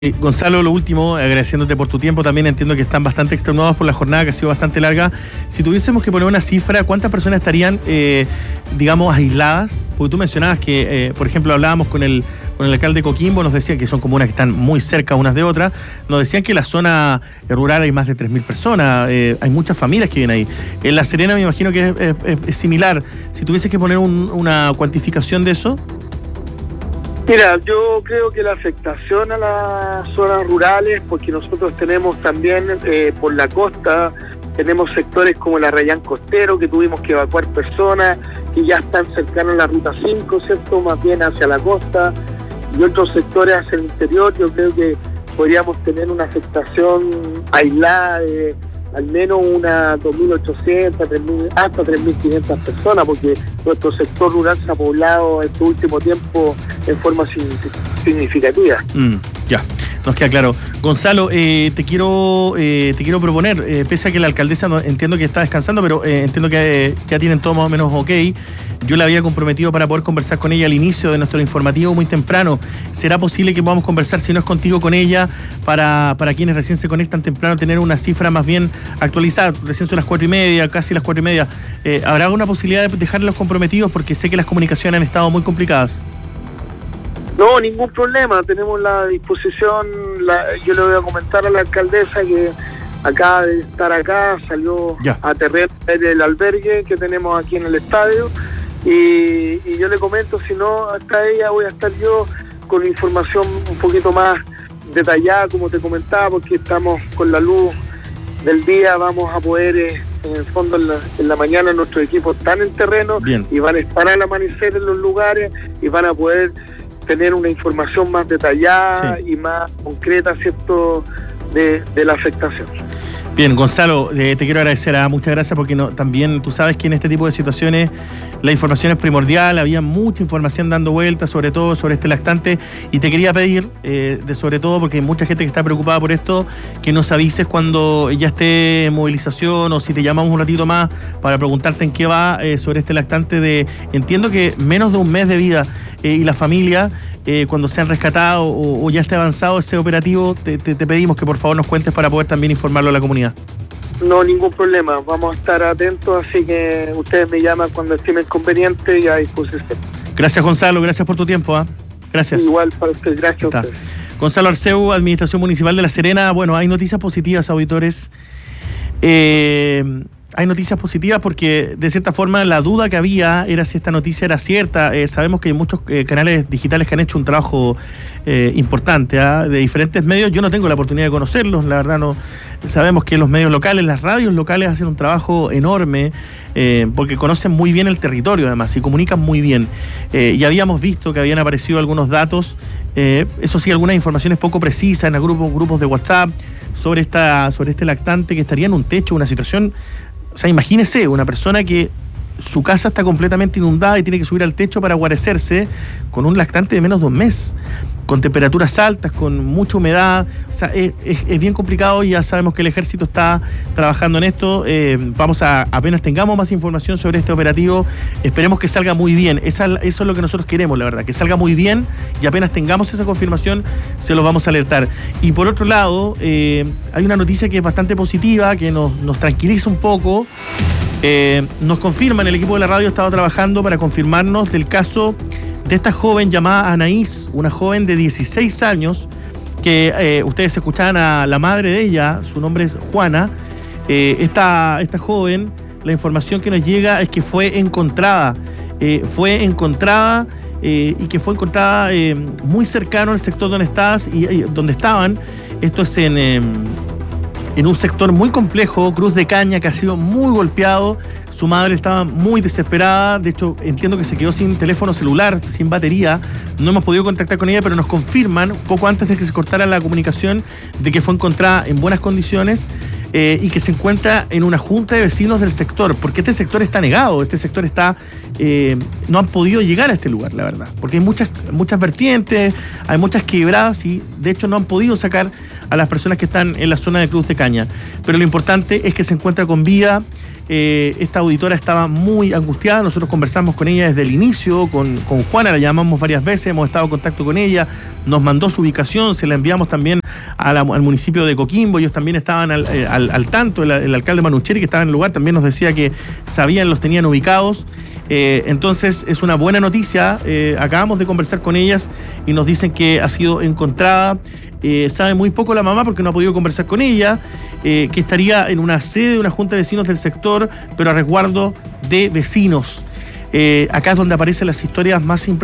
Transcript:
Gonzalo, lo último, agradeciéndote por tu tiempo, también entiendo que están bastante extenuados por la jornada que ha sido bastante larga. Si tuviésemos que poner una cifra, ¿cuántas personas estarían, digamos, aisladas? Porque tú mencionabas que, por ejemplo, hablábamos con el alcalde de Coquimbo, nos decía que son comunas que están muy cerca unas de otras, nos decían que en la zona rural hay más de 3.000 personas, hay muchas familias que viven ahí. En La Serena me imagino que es similar. Si tuvieses que poner una cuantificación de eso. Mira, yo creo que la afectación a las zonas rurales, porque nosotros tenemos también por la costa, tenemos sectores como el Arrayán Costero, que tuvimos que evacuar personas que ya están cercanos a la Ruta 5, ¿cierto? Más bien hacia la costa, y otros sectores hacia el interior. Yo creo que podríamos tener una afectación aislada de al menos unas 2.800, 3.000, hasta 3.500 personas, porque nuestro sector rural se ha poblado en este último tiempo en forma significativa. Ya, nos queda claro. Gonzalo, te quiero proponer, pese a que la alcaldesa entiendo que está descansando, pero entiendo que ya tienen todo más o menos ok. Yo la había comprometido para poder conversar con ella al inicio de nuestro informativo muy temprano. ¿Será posible que podamos conversar, si no es contigo, con ella, para quienes recién se conectan temprano, tener una cifra más bien actualizada? Recién son las 4:30, casi las 4:30. ¿Habrá alguna posibilidad de dejarlos comprometidos? Porque sé que las comunicaciones han estado muy complicadas. No, ningún problema. Tenemos la disposición. Yo le voy a comentar a la alcaldesa que acaba de estar acá, salió a terreno el albergue que tenemos aquí en el estadio. Y yo le comento, si no está ella, voy a estar yo con información un poquito más detallada, como te comentaba, porque estamos con la luz del día, vamos a poder, en el fondo en la mañana nuestros equipos están en terreno. Bien. Y van a estar al amanecer en los lugares y van a poder tener una información más detallada y más concreta, ¿cierto?, de la afectación. Bien, Gonzalo, te quiero agradecer, muchas gracias, porque también tú sabes que en este tipo de situaciones la información es primordial. Había mucha información dando vueltas, sobre todo sobre este lactante, y te quería pedir, sobre todo porque hay mucha gente que está preocupada por esto, que nos avises cuando ya esté en movilización, o si te llamamos un ratito más para preguntarte en qué va sobre este lactante entiendo que menos de un mes de vida, y la familia, cuando sean rescatados o ya esté avanzado ese operativo, te pedimos que por favor nos cuentes para poder también informarlo a la comunidad. No, ningún problema, vamos a estar atentos, así que ustedes me llaman cuando estimen conveniente y a disposición. Gracias, Gonzalo, gracias por tu tiempo. Gracias. Igual para usted, gracias a ustedes. Gonzalo Arceu, Administración Municipal de La Serena. Bueno, hay noticias positivas, auditores. Hay noticias positivas porque, de cierta forma, la duda que había era si esta noticia era cierta. Sabemos que hay muchos canales digitales que han hecho un trabajo importante, de diferentes medios. Yo no tengo la oportunidad de conocerlos, la verdad no. Sabemos que los medios locales, las radios locales hacen un trabajo enorme, porque conocen muy bien el territorio, además, y comunican muy bien. Y habíamos visto que habían aparecido algunos datos, eso sí, algunas informaciones poco precisas en grupos de WhatsApp sobre este lactante que estaría en un techo, una situación. O sea, imagínese una persona que su casa está completamente inundada y tiene que subir al techo para guarecerse con un lactante de menos de un mes, con temperaturas altas, con mucha humedad. O sea, es bien complicado, y ya sabemos que el ejército está trabajando en esto. Apenas tengamos más información sobre este operativo, esperemos que salga muy bien. Eso es lo que nosotros queremos, la verdad, que salga muy bien, y apenas tengamos esa confirmación se los vamos a alertar. Y por otro lado, hay una noticia que es bastante positiva, que nos tranquiliza un poco. Nos confirman, el equipo de la radio estaba trabajando para confirmarnos del caso de esta joven llamada Anaís, una joven de 16 años, que ustedes escuchaban a la madre de ella, su nombre es Juana. Esta joven, la información que nos llega es que fue encontrada y que fue encontrada muy cercano al sector donde estaban. Esto es en un sector muy complejo, Cruz de Caña, que ha sido muy golpeado. Su madre estaba muy desesperada, de hecho entiendo que se quedó sin teléfono celular, sin batería. No hemos podido contactar con ella, pero nos confirman, poco antes de que se cortara la comunicación, de que fue encontrada en buenas condiciones, y que se encuentra en una junta de vecinos del sector, porque este sector está negado, no han podido llegar a este lugar, la verdad, porque hay muchas vertientes, hay muchas quebradas, y de hecho no han podido sacar a las personas que están en la zona de Cruz de Caña. Pero lo importante es que se encuentra con vida. Esta auditora estaba muy angustiada. Nosotros conversamos con ella desde el inicio, con Juana, la llamamos varias veces, hemos estado en contacto con ella, nos mandó su ubicación, se la enviamos también al municipio de Coquimbo. Ellos también estaban al tanto. El alcalde Manucheri, que estaba en el lugar, también nos decía que sabían, los tenían ubicados. Entonces es una buena noticia. Acabamos de conversar con ellas y nos dicen que ha sido encontrada. Sabe muy poco la mamá porque no ha podido conversar con ella, que estaría en una sede de una junta de vecinos del sector, pero a resguardo de vecinos. Acá es donde aparecen las historias más impresionantes.